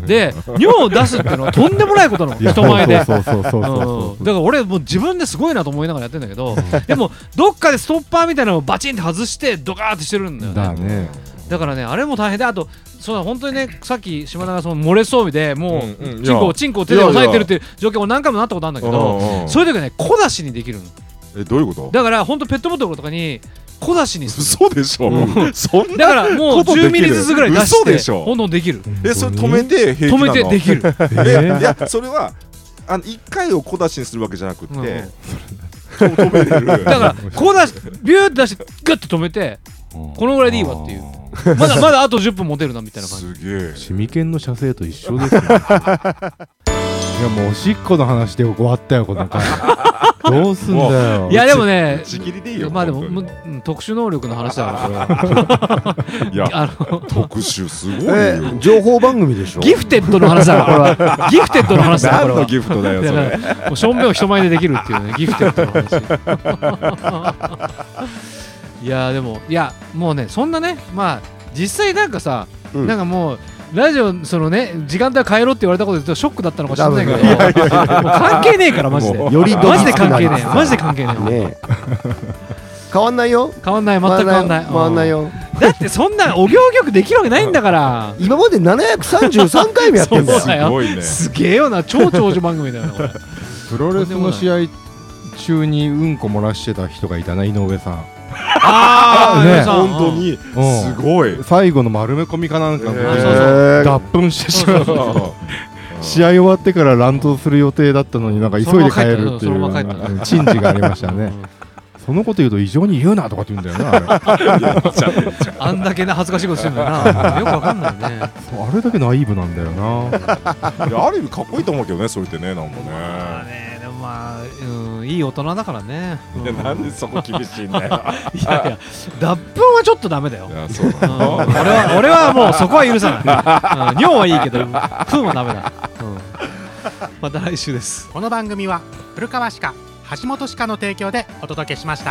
で尿を出すっていうのはとんでもないことなの人前で。 そうだから俺もう自分ですごいなと思いながらやってんだけどでもどっかでストッパーみたいなのをバチンって外してドカーってしてるんだよね。だからねあれも大変で、あとそうだ本当にねさっき島田がその漏れそうでもうチンコを手で押さえてるっていう状況を何回もなったことあるんだけど、そういう時はね小出しにできるの。 どういうこと？ だから本当ペットボトルとかに小出しにする。 嘘でしょ、そんなだからもう10ミリずつぐらい出してほんとできる。 それ止めて平気なの？ 止めてできる。 いやそれは1回を小出しにするわけじゃなくて、止めれる。 だから小出しビューって出してガッて止めてこのぐらいでいいわっていう。まだあと10分持てるなみたいな感じ。 すげえ。 シミケンの射精と一緒ですね。いやもうおしっこの話で終わったよこの回。どうすんだよ。 いやでもねちぎりでいいよ。 まあでも特殊能力の話だからこれは。 いや特殊すごいよ。 情報番組でしょ。 ギフテッドの話だからこれは。ギフテッドの話だからこれは。 何のギフトだよそれ。 もう正面を人前でできるっていうねギフテッドの話。いやでももうねそんなねまあ実際なんかさ、なんかもうラジオそのね時間帯変えろって言われたことでショックだったのかもしれないけど、もう関係ねえからマジで。 よりマジで関係ねえ。マジで関係ねえ。 ね変わんないよ。 変わんない全く変わんない。 変わんないよ。 だってそんなお行儀よくできるわけないんだから。 今まで733回もやってんだよ。 そうだよ。 すごいね。 すげえよな超長寿番組だよなこれ。 プロレスの試合中にうんこ漏らしてた人がいたな井上さん。 ああね本当にすごい。 最後の丸め込みかなんかで脱粉してしまう。試合終わってから乱闘する予定だったのになんか急いで帰るっていう珍事がありましたね。そのこと言うと異常に言うなとかって言うんだよな。 あんだけな恥ずかしいことしてるんだよな。よくわかんないね。 あれだけナイーブなんだよな。 ある意味かっこいいと思うけどねそれってねなんかね。 でもまあいい大人だからね。 なんでそこ厳しいんだよ。 いや脱粉はちょっとダメだよ。俺はもうそこは許さない。尿はいいけど糞はダメだ。また来週です。 この番組は古川歯科橋本歯科の提供でお届けしました。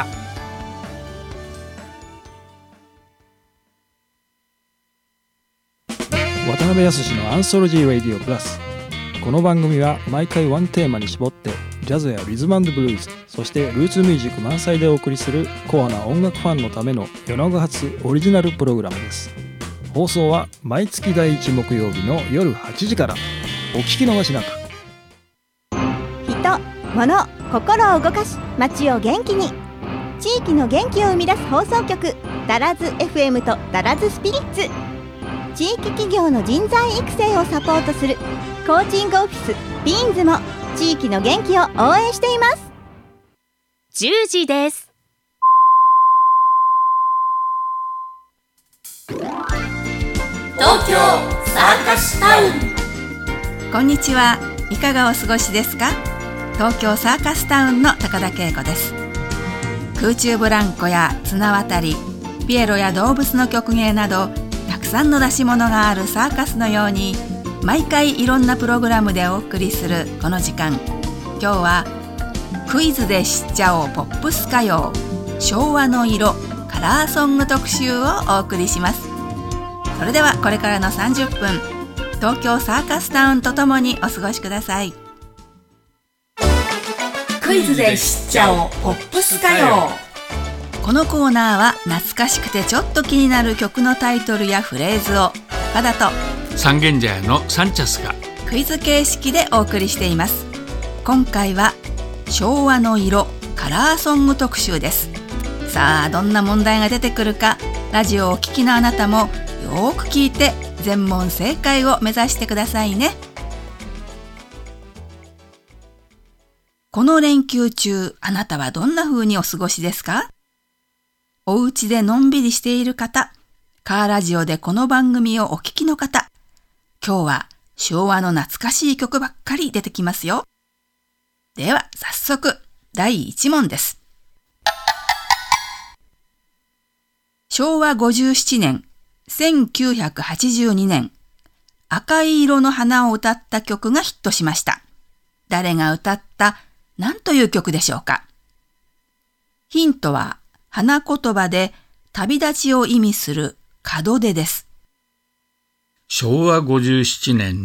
渡辺康のアンソロジー・ラディオ・プラス。この番組は毎回ワンテーマに絞ってジャズやリズム&ブルーズ、そしてルーツミュージック満載でお送りするコアな音楽ファンのための夜長発オリジナルプログラムです。放送は毎月第1木曜日の夜8時から。お聞き逃しなく。 人、物、心を動かし街を元気に、地域の元気を生み出す放送局ダラズ FM とダラズスピリッツ。地域企業の人材育成をサポートするコーチングオフィスビーンズも地域の元気を応援しています。 10時です。東京サーカスタウン。 こんにちは。いかがお過ごしですか？東京サーカスタウンの高田恵子です。空中ブランコや綱渡り、ピエロや動物の曲芸などたくさんの出し物があるサーカスのように毎回いろんなプログラムでお送りするこの時間、今日はクイズで知っちゃおうポップス歌謡昭和の色カラーソング特集をお送りします。それではこれからの30分、東京サーカスタウンとともにお過ごしください。 クイズで知っちゃおうポップス歌謡。 このコーナーは懐かしくてちょっと気になる曲のタイトルやフレーズを岡田と三軒茶屋のサンチャスがクイズ形式でお送りしています。今回は昭和の色カラーソング特集です。さあどんな問題が出てくるか、ラジオをお聞きのあなたもよーく聞いて全問正解を目指してくださいね。この連休中、あなたはどんな風にお過ごしですか？お家でのんびりしている方、カーラジオでこの番組をお聞きの方、今日は昭和の懐かしい曲ばっかり出てきますよ。では早速第1問です。昭和57年、1982年、赤い色の花を歌った曲がヒットしました。誰が歌った何という曲でしょうか？ヒントは花言葉で旅立ちを意味する門出です。 昭和57年